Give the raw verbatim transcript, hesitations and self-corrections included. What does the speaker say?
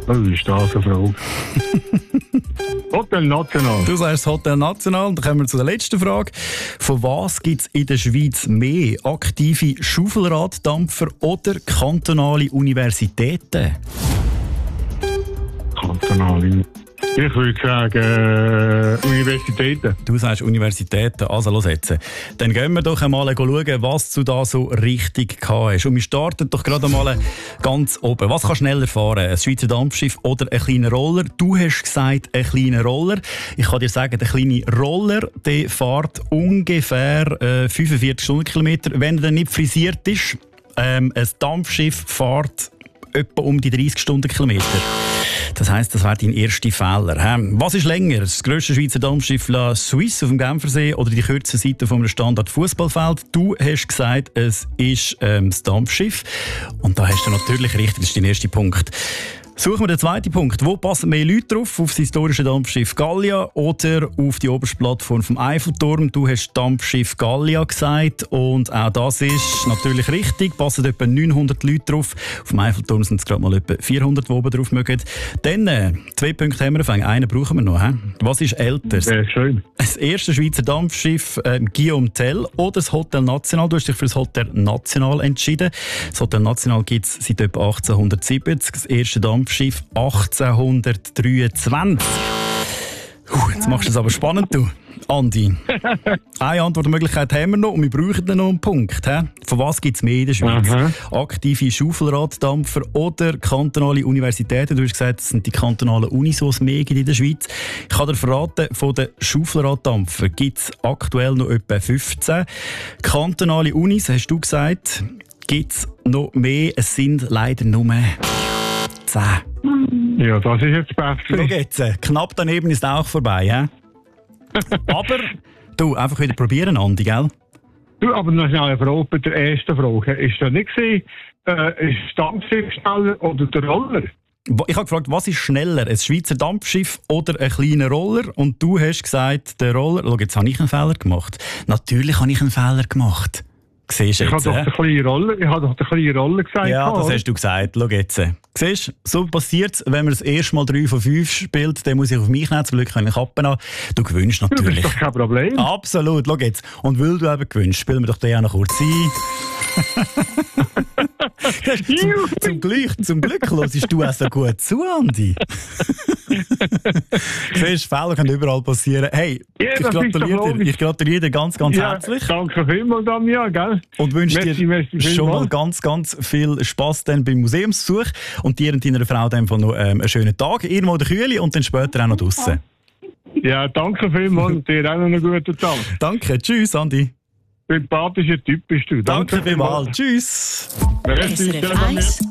Oh, ist das eine Frage? Hotel National. Du sagst Hotel National. Dann kommen wir zu der letzten Frage. Von was gibt es in der Schweiz mehr? Aktive Schaufelraddampfer oder kantonale Universitäten? Kantonale. Ich würde sagen, äh, Universitäten. Du sagst Universitäten, also los jetzt. Dann gehen wir doch einmal schauen, was du da so richtig gehabt hast. Und wir starten doch gerade mal ganz oben. Was kannst du schneller fahren? Ein Schweizer Dampfschiff oder ein kleiner Roller? Du hast gesagt, ein kleiner Roller. Ich kann dir sagen, der kleine Roller, der fährt ungefähr äh, fünfundvierzig Stundenkilometer, wenn er dann nicht frisiert ist. Ähm, ein Dampfschiff fährt etwa um die dreißig Stundenkilometer. Das heisst, das wäre dein erster Fehler. Was ist länger? Das grösste Schweizer Dampfschiff La Suisse auf dem Genfersee oder die kürzeste Seite von einem Standard-Fußballfeld? Du hast gesagt, es ist ähm, das Dampfschiff. Und da hast du natürlich richtig, das ist dein erster Punkt. Suchen wir den zweiten Punkt. Wo passen mehr Leute drauf? Auf das historische Dampfschiff Gallia oder auf die oberste Plattform vom Eiffelturm? Du hast Dampfschiff Gallia gesagt und auch das ist natürlich richtig. Passen etwa neunhundert Leute drauf. Auf dem Eiffelturm sind es gerade mal etwa vierhundert, die oben drauf mögen. Dann, äh, zwei Punkte haben wir gefangen. Einen brauchen wir noch. He? Was ist älter? Sehr schön. Das erste Schweizer Dampfschiff äh, Guillaume Tell oder das Hotel National? Du hast dich für das Hotel National entschieden. Das Hotel National gibt es seit etwa achtzehnhundertsiebzig. Das erste Dampfschiff Schiff achtzehnhundertdreiundzwanzig. Uh, jetzt machst du es aber spannend, du, Andi. Eine Antwortmöglichkeit haben wir noch und wir brauchen dann noch einen Punkt. He? Von was gibt es mehr in der Schweiz? Aha. Aktive Schaufelraddampfer oder kantonale Universitäten? Du hast gesagt, das sind die kantonalen Unis, die es mehr gibt in der Schweiz. Ich kann dir verraten, von den Schaufelraddampfern gibt es aktuell noch etwa fünfzehn. Kantonale Unis, hast du gesagt, gibt es noch mehr. Es sind leider nur zehn. Ja, das ist jetzt besser. Schau jetzt, knapp daneben ist auch vorbei. He? Aber du, einfach wieder probieren, Andi, gell? Du, aber noch schnell eine Frage bei der ersten Frage. Ist das nicht gewesen, äh, ist das Dampfschiff schneller oder der Roller? Ich habe gefragt, was ist schneller, ein Schweizer Dampfschiff oder ein kleiner Roller? Und du hast gesagt, der Roller. Schau, jetzt habe ich einen Fehler gemacht. Natürlich habe ich einen Fehler gemacht. Siehst du ich jetzt, habe doch den kleinen Roller, ich habe doch den kleinen Roller gesagt. Ja, das hast du gesagt. Schau jetzt. Siehst du, so passiert es, wenn man das erste Mal drei von fünf spielt, dann muss ich auf mich nehmen, zum Glück kann ich Kappen an. Du gewinnst natürlich. Das ist doch kein Problem. Absolut, schau jetzt. Und weil du eben gewinnst, spielen wir doch den auch noch kurz ein. zum, zum Glück, zum Glück hörst du auch so gut zu, Andi. Siehst, Fehler können überall passieren. Hey, ja, ich, gratuliere dir, ich gratuliere dir ganz, ganz ja, herzlich. Danke vielmals, Damian, gell? Und wünsche merci, dir merci schon mal ganz, ganz viel Spass dann beim Museumsbesuch und dir und deiner Frau dann noch ähm, einen schönen Tag, irgendwo in der Kühle und dann später auch noch draussen. Ja, danke vielmals und dir auch noch einen guten Tag. Danke, tschüss, Andi. Sympathischer Typ bist du. Danke, danke vielmals. Tschüss. Merci,